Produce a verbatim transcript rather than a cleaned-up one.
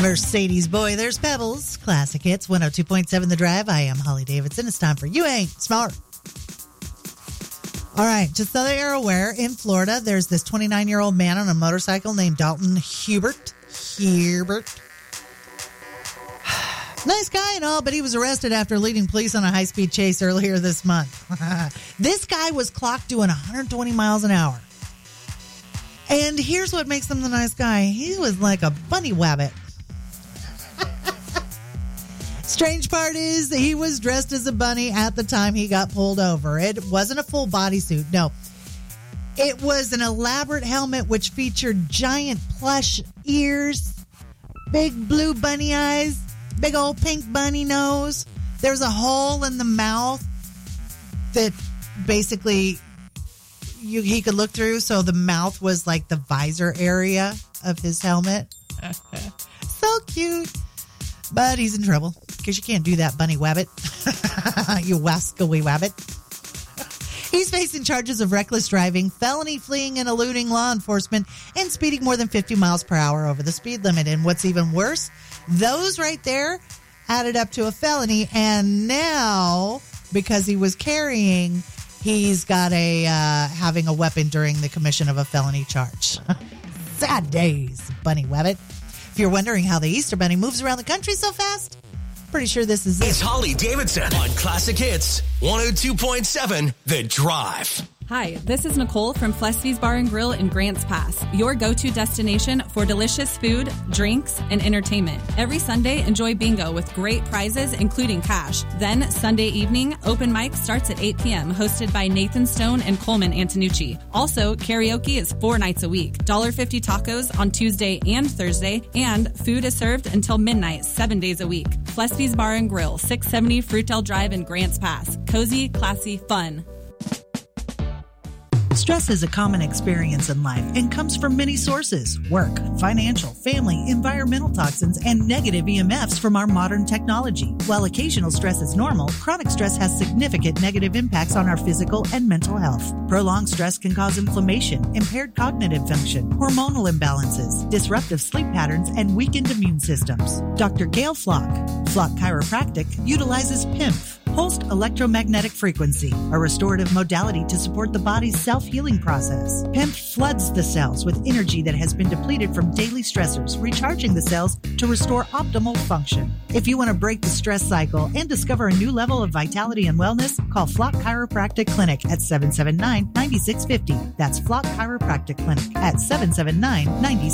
Mercedes boy, there's Pebbles. Classic hits, one oh two point seven The Drive. I am Holly Davidson. It's time for You Ain't Smart. All right, just so that you're aware, in Florida, there's this twenty-nine-year-old man on a motorcycle named Dalton Hubert. Hubert. Nice guy and all, but he was arrested after leading police on a high-speed chase earlier this month. This guy was clocked doing one hundred twenty miles an hour. And here's what makes him the nice guy. He was like a bunny wabbit. Strange part is he was dressed as a bunny at the time he got pulled over. It wasn't a full bodysuit, no. It was an elaborate helmet which featured giant plush ears, big blue bunny eyes, big old pink bunny nose. There's a hole in the mouth that basically you, he could look through, so the mouth was like the visor area of his helmet. So cute. But he's in trouble because you can't do that, bunny wabbit. You wascally wabbit. He's facing charges of reckless driving, felony fleeing and eluding law enforcement, and speeding more than fifty miles per hour over the speed limit. And what's even worse, those right there added up to a felony. And now, because he was carrying, he's got a uh, having a weapon during the commission of a felony charge. Sad days, bunny wabbit. If you're wondering how the Easter Bunny moves around the country so fast, pretty sure this is it. It's Holly Davidson on Classic Hits one oh two point seven The Drive. Hi, this is Nicole from Flesvy's Bar and Grill in Grants Pass, your go-to destination for delicious food, drinks, and entertainment. Every Sunday, enjoy bingo with great prizes, including cash. Then, Sunday evening, open mic starts at eight p.m., hosted by Nathan Stone and Coleman Antonucci. Also, karaoke is four nights a week, one dollar fifty tacos on Tuesday and Thursday, and food is served until midnight, seven days a week. Flesvy's Bar and Grill, six seventy Fruitel Drive in Grants Pass. Cozy, classy, fun. Stress is a common experience in life and comes from many sources: work, financial, family, environmental toxins, and negative E M Fs from our modern technology. While occasional stress is normal, chronic stress has significant negative impacts on our physical and mental health. Prolonged stress can cause inflammation, impaired cognitive function, hormonal imbalances, disruptive sleep patterns, and weakened immune systems. Doctor Gail Flock, Flock Chiropractic, utilizes P I M F, pulsed electromagnetic frequency, a restorative modality to support the body's self-healing process. P I M F floods the cells with energy that has been depleted from daily stressors, recharging the cells to restore optimal function. If you want to break the stress cycle and discover a new level of vitality and wellness, call Flock Chiropractic Clinic at seven seven nine, nine six five zero. That's Flock Chiropractic Clinic at seven seven nine, nine six five zero.